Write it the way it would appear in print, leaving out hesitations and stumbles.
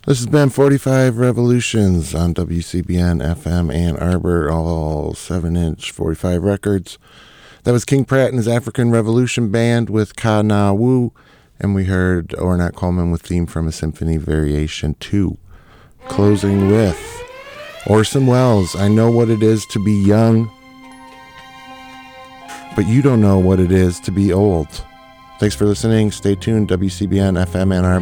This has been 45 Revolutions on WCBN FM Ann Arbor, all 7-inch 45 records. That was King Pratt and his African Revolution Band with Ka Na Woo, and we heard Ornette Coleman with Theme from a Symphony Variation 2. Closing with Orson Welles, I Know What It Is to Be Young, but you don't know what it is to be old. Thanks for listening. Stay tuned. WCBN FM Ann Arbor.